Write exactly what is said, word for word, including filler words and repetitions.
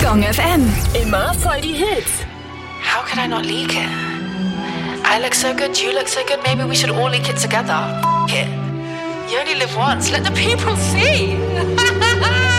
Song F M. Immer voll die Hits. How could I not leak it? I look so good, you look so good, maybe we should all leak it together. F it. You only live once, let the people see.